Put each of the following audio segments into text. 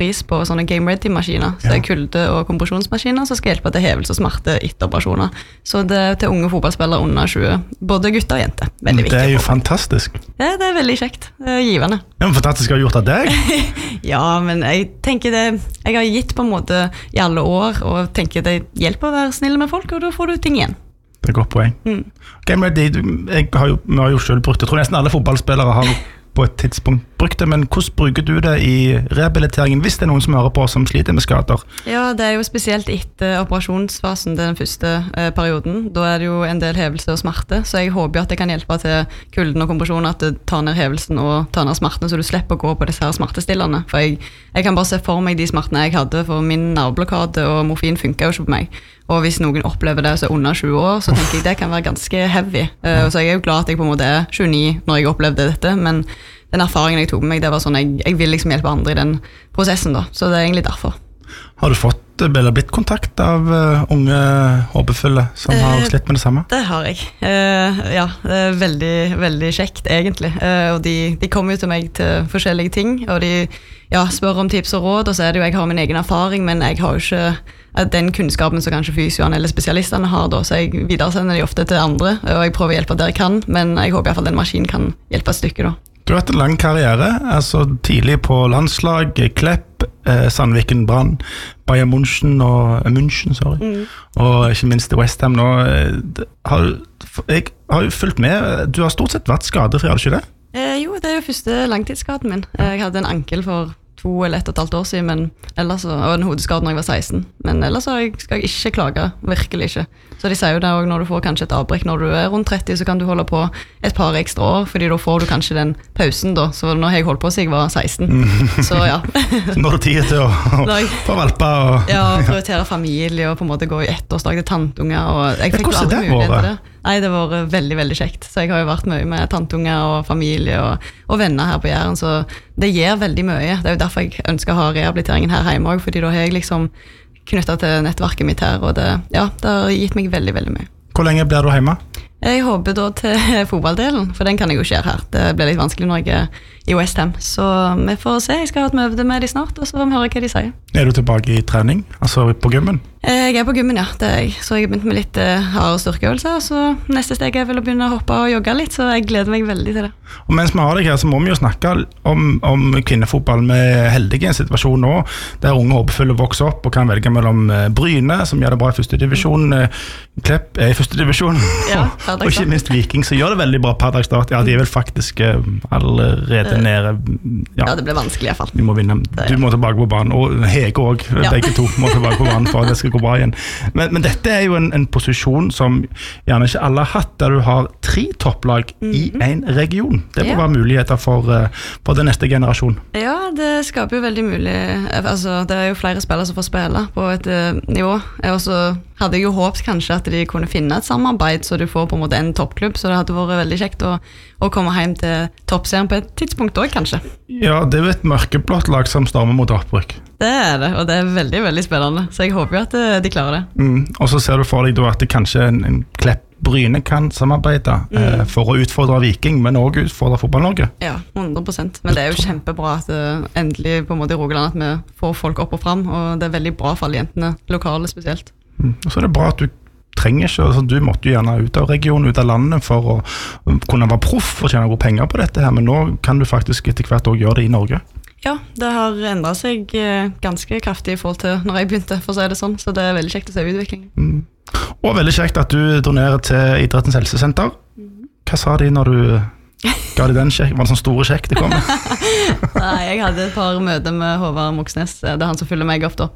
pris på sånne game ready-maskiner, så det kulde- og kompresjonsmaskiner som skal hjelpe til hevelse og smerte etter operasjoner. Så det er til unge fotballspillere under 20, både gutter og jenter. Veldig viktig. Det er jo fantastisk. Ja, det er veldig kjekt. Det er givende. Det er fantastisk å ha gjort av deg. Ja, men jeg tenker det, jeg har gitt på en måte i alle år, og tenker det hjelper å være snill med folk, og da får du ting igjen. Det er et godt poeng. Game ready, vi har jo selv brukt det. Jeg tror nesten alle fotballspillere har på et tidspunkt brukt det, men hvordan bruker du det i rehabiliteringen hvis det er noen som hører på som sliter med skader? Ja, det er jo spesielt etter operasjonsfasen, den første perioden. Da er det jo en del hevelse og smerte, så jeg håper at det kan hjelpe til kulden og kompresjon, at det tar ned hevelsen og tar ned smertene, så du slipper å gå på disse her smertestillende. For jeg kan bare se for meg de smertene jeg hadde, for min nerveblokade og morfin funker jo ikke på meg. Og hvis noen opplever det så under 20 år, så tenker jeg det kan være ganske heavy. Så jeg er jo glad at jeg på en måte er 29 når jeg opplevde dette, men den erfaringen jeg tok med meg, det var sånn, jeg vil liksom hjelpe andre i den prosessen da, så det er egentlig derfor. Har du fått eller blitt kontakt av unge håpefulle som har slitt med det samme? Det har jeg. Ja, det er veldig, veldig kjekt egentlig. Og de kommer jo til meg til forskjellige ting, og de spør om tips og råd, og så er det jo, jeg har min egen erfaring, men jeg har jo ikke den kunnskapen som kanskje fysioene eller spesialistene har da, så jeg videresender de ofte til andre, og jeg prøver å hjelpe der jeg kan, men jeg håper i hvert fall den maskinen kan hjelpe et stykke da. Du har hatt en lang karriere, altså tidlig på landslag, Klepp, Sandviken Brann, Bayern München og og ikke minst West Ham nå. Jeg har jo fulgt med, du har stort sett vært skadefri, har du ikke det? Jo, det er jo første langtidsskaden min. Jeg hadde en ankel for 2 eller 1,5 år siden, men ellers, og en hodeskade når jeg var 16. Men ellers skal jeg ikke klage, virkelig ikke. Så de sier jo det også, når du får kanskje et avbrekk når du er rundt 30, så kan du holde på et par ekstra år, fordi da får du kanskje den pausen da. Så når jeg holdt på seg, jeg var 16. Så ja. Når du tid til å få valpe og... Ja, prioritere familie og på en måte gå i ettårsdag til tantunger. Og jeg fikk jo aldri mulighet til det. Nei, det var veldig, veldig kjekt. Så jeg har jo vært mye med tantunger og familie og venner her på Jæren, så det gir veldig mye. Det er jo derfor jeg ønsker å ha rehabiliteringen her hjemme også, fordi da har jeg liksom knyttet til nettverket mitt her, og det har gitt meg veldig, veldig mye. Hvor lenge blir du hjemme? Jeg håper da til fotballdelen, for den kan jeg jo ikke gjøre her. Det blir litt vanskelig når jeg er i West Ham, så vi får se. Jeg skal ha et møte med de snart, og så får vi høre hva de sier. Er du tilbake i trening, altså på gymmen? Jeg er på gymmen, ja, det er jeg. Så jeg har begynt med litt harde styrkeøvelser, så neste steg er vel å begynne å hoppe og jogge litt, så jeg gleder meg veldig til det. Og mens vi har deg her, så må vi jo snakke om kvinnefotball med heldige situasjon nå, der unge håpefulle vokser opp og kan velge mellom Bryne, som gjør det bra i første divisjon, Klepp er i første divisjon, og ikke minst Viking, så gjør det veldig bra per dags start. Ja, de er vel faktisk allerede nede. Ja, det blir vanskelig i hvert fall. Vi må vinne. Du må tilbake på banen, og Hege også, begge to må tilbake på banen for at det skal gå bra igjen. Men dette er jo en posisjon som gjerne ikke alle har hatt, der du har 3 topplag i en region. Det må være muligheter for den neste generasjon. Ja, det skaper jo veldig mulig. Altså, det er jo flere spillere som får spille på et nivå. Jeg også hadde jo håpet kanskje at de kunne finne et samarbeid, så du får på en måte en toppklubb, så det hadde vært veldig kjekt å komme hjem til toppserien på et tidspunkt også, kanskje. Ja, det er jo et mørkeblått lag som stormer mot opprykk. Det er det, og det er veldig, veldig spennende, så jeg håper jo at de klarer det. Og så ser du for deg da at det kanskje en Klepp Bryne kan samarbeide for å utfordre Viking, men også utfordre Fotball-Norge. Ja, 100%. Men det er jo kjempebra at endelig på en måte i Rogaland at vi får folk opp og frem, og det er veldig bra for alle jentene, lokale spesielt. Og så er det bra at du trenger ikke, altså du måtte jo gjerne ut av regionen, ut av landet for å kunne være proff og tjene gode penger på dette her, men nå kan du faktisk etter hvert også gjøre det i Norge. Ja, det har endret seg ganske kraftig i forhold til når jeg begynte, for å si det sånn, så det er veldig kjekt å se utviklingen. Og veldig kjekt at du donerer til Idrettens helsesenter. Hva sa de når du ga de den sjekk? Var det sånn store sjekk de kom med? Nei, jeg hadde et par møter med Håvard Moxnes, det er han som følger meg opp da.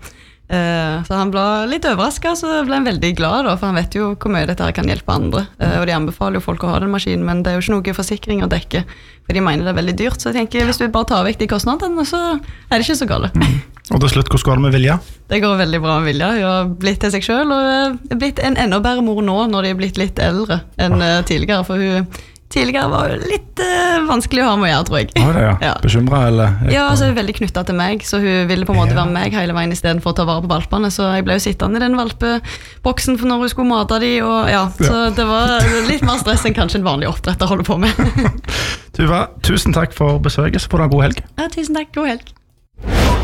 Så han ble litt overrasket, så ble han veldig glad da, for han vet jo hvor mye dette kan hjelpe andre, og de anbefaler jo folk å ha den maskinen, men det er jo ikke noe forsikring å dekke, for de mener det er veldig dyrt, så jeg tenker hvis du bare tar vekk de kostnadene, så er det ikke så galt. Og til slutt, hvordan går det med Vilja? Det går veldig bra med Vilja, hun har blitt til seg selv, og er blitt en enda bedre mor nå, når de er blitt litt eldre enn tidligere, for hun tidligere var jo litt vanskelig å ha med å gjøre, tror jeg. Ja. Bekymret, eller? Ja, altså hun er veldig knyttet til meg, så hun ville på en måte være med meg hele veien i stedet for å ta vare på valpene, så jeg ble jo sittende i den valpeboksen for når hun skulle mate de, og så det var litt mer stress enn kanskje en vanlig oppdretter holder på med. Tuva, tusen takk for besøket, så får du ha god helg. Ja, tusen takk, god helg.